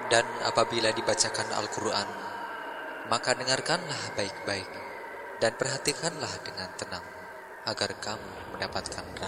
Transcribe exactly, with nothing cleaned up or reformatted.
Dan apabila dibacakan Al-Quran, maka dengarkanlah baik-baik dan perhatikanlah dengan tenang, agar kamu mendapatkan rahmat.